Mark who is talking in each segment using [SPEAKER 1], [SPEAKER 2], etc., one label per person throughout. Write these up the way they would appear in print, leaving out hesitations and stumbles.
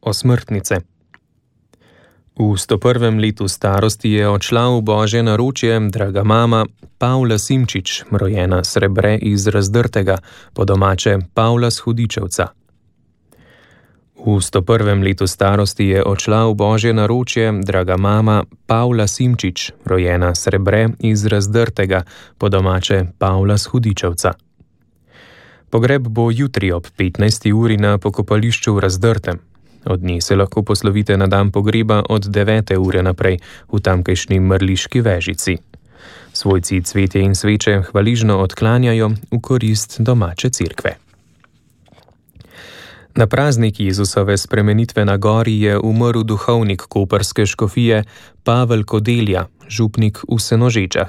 [SPEAKER 1] osmrtnice. V 101. letu starosti je odšla v božje naročje draga mama Pavla Simčič, rojena Srebre iz Razdrtega, po domače Pavla s Hudičevca. V 101. letu starosti je odšla v božje naročje draga mama Pavla Simčič, rojena Srebre iz Razdrtega, po domače Pavla s Hudičevca. Pogreb bo jutri ob 15. uri na pokopališču v Razdrtem. Od nje se lahko poslovite na dan pogreba od 9. ure naprej v tamkajšnji Mrliški Vežici. Svojci cvetje in sveče hvaližno odklanjajo v korist domače cerkve. Na praznik Jezusove spremenitve na gori je umrl duhovnik koprske škofije Pavel Kodelja, župnik v Senožečah.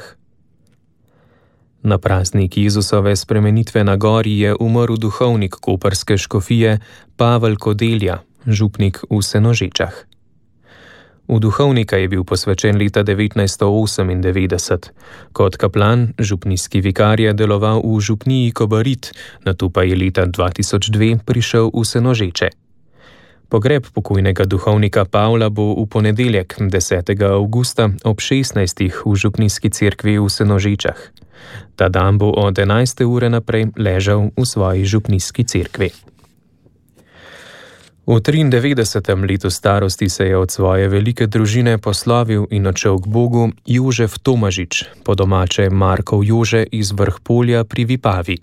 [SPEAKER 1] Na praznik Jezusove spremenitve na gori je umrl duhovnik koprske škofije Pavel Kodelja, župnik v Senožečah. V duhovnika je bil posvečen leta 1998. Kot kaplan župnijski vikar je deloval v župniji Kobarid, nato pa je leta 2002 prišel v Senožeče. Pogreb pokojnega duhovnika Pavla bo v ponedeljek 10. avgusta ob 16. v župnijski cerkvi v Senožečah. Ta dan bo od 11. ure naprej ležal v svoji župnijski cerkvi. V 93. letu starosti se je od svoje velike družine poslovil in odšel k Bogu Jožef Tomažič, po domače Markov Jože iz Vrhpolja pri Vipavi.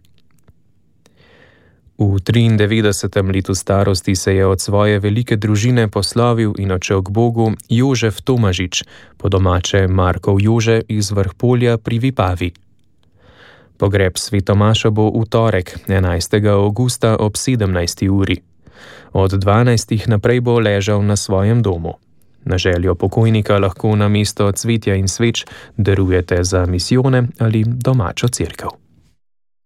[SPEAKER 1] V 93. letu starosti se je od svoje velike družine poslovil in odšel k Bogu Jožef Tomažič, po domače Markov Jože iz Vrhpolja pri Vipavi. Pogreb svetomaša bo v torek, 11. avgusta ob 17. uri. Od 12. naprej bo ležal na svojem domu. Na željo pokojnika lahko na mesto cvetja in sveč darujete za misijone ali domačo cerkev.